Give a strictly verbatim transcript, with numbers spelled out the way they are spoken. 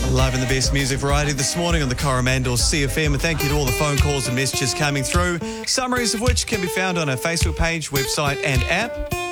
Loving the best music variety this morning on the Coromandel C F M, and thank you to all the phone calls and messages coming through, summaries of which can be found on our Facebook page, website and app.